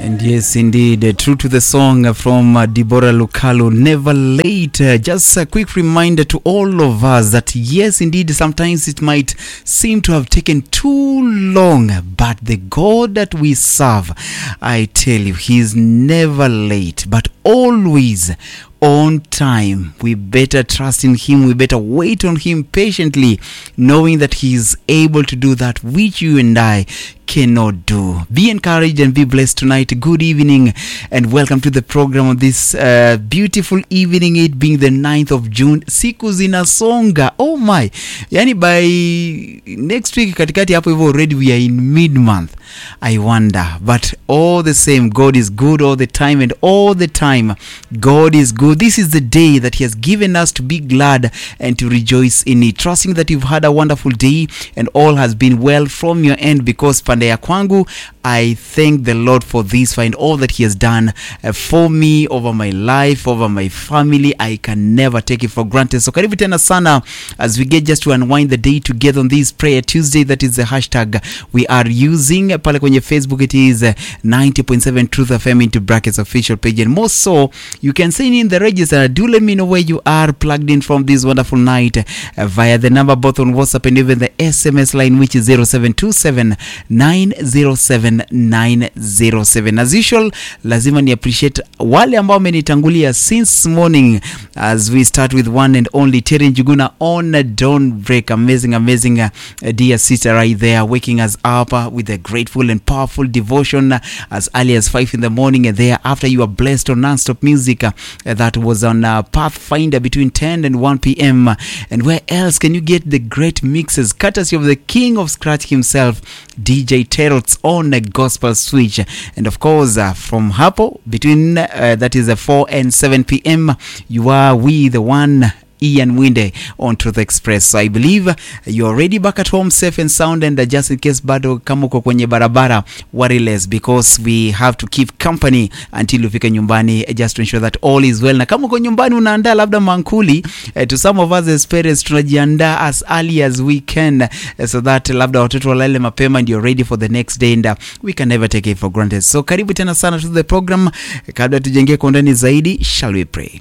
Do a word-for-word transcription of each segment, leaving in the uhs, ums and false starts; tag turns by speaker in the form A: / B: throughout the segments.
A: And yes, indeed, uh, true to the song uh, from uh, Deborah Lukalu, never late. Uh, just a quick reminder to all of us that yes, indeed, sometimes it might seem to have taken too long, but the God that we serve, I tell you, He is never late, but always on time. We better trust in Him. We better wait on Him patiently, knowing that He is able to do that which you and I cannot do. Be encouraged and be blessed tonight. Good evening and welcome to the program on this uh, beautiful evening, it being the ninth of June. Siku zinasonga. Oh my. Yani by next week katikati hapo hivyo already we are in mid-month. I wonder. But all the same, God is good all the time, and all the time God is good. This is the day that He has given us to be glad and to rejoice in it. Trusting that you've had a wonderful day and all has been well from your end, because pande ya kwangu, I thank the Lord for this, and all that He has done uh, for me, over my life, over my family. I can never take it for granted. So karibu tena sana as we get just to unwind the day together on this Prayer Tuesday. That is the hashtag we are using. Pale kwenye Facebook it is uh, ninety point seven Truth F M into brackets official page. And more so, you can send in the register. Do let me know where you are plugged in from this wonderful night uh, via the number both on WhatsApp and even the S M S line, which is zero seven two seven nine zero seven nine zero seven. As usual, lazima ni appreciate wale ambao wamenitangulia since morning, as we start with one and only Terry Njuguna on a dawn break. Amazing, amazing uh, dear sister right there, waking us up uh, with a grateful and powerful devotion uh, as early as five in the morning. And there after you are blessed on non-stop music uh, that was on uh, Pathfinder between ten and one p.m. And where else can you get the great mixes courtesy of the king of scratch himself, D J Terots on a gospel switch. And of course uh, from hapo between uh, that is uh, four and seven p.m. you are with the one Ian Winde on Truth Express. So I believe you're already back at home safe and sound, and uh, just in case bado kama uko kwenye barabara, worry less, because we have to keep company until ufike nyumbani, just to ensure that all is well. Na kama uko nyumbani unaandaa labda mankuli, uh, to some of us as parents tunajiandaa as early as we can, uh, so that labda watoto walale mapema and you're ready for the next day, and uh, we can never take it for granted. So karibu tena sana to the program. Kabla tujenge kwa ndani zaidi, shall we pray?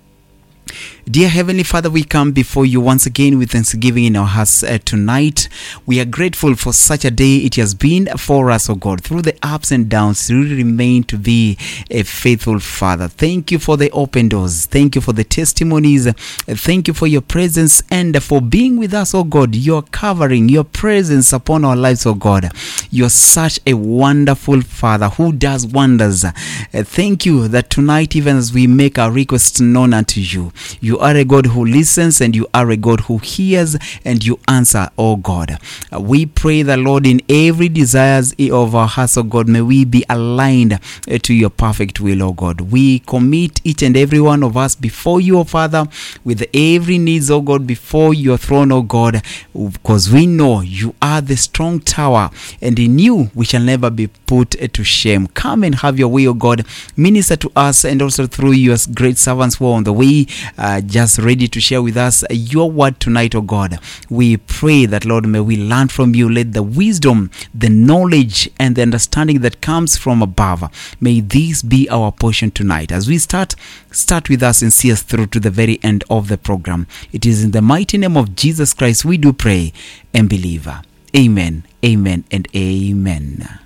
A: Dear Heavenly Father, we come before you once again with thanksgiving in our hearts uh, tonight. We are grateful for such a day it has been for us, oh God. Through the ups and downs, you remain to be a faithful Father. Thank you for the open doors. Thank you for the testimonies. Uh, thank you for your presence and for being with us, oh God. Your covering, your presence upon our lives, oh God. You're such a wonderful Father who does wonders. Uh, thank you that tonight, even as we make our requests known unto you, you are a God who listens, and you are a God who hears, and you answer, oh God. Uh, we pray that, Lord, in every desires of our hearts, oh God, may we be aligned uh, to your perfect will, oh God. We commit each and every one of us before you, oh Father, with every needs, oh God, before your throne, oh God, because we know you are the strong tower, and in you we shall never be put uh, to shame. Come and have your way, oh God. Minister to us, and also through your great servants who are on the way, uh, just ready to share with us your word tonight, oh God. We pray that, Lord, may we learn from you. Let the wisdom, the knowledge, and the understanding that comes from above, may this be our portion tonight. As we start, start with us and see us through to the very end of the program. It is in the mighty name of Jesus Christ we do pray and believe. Amen, amen, and amen.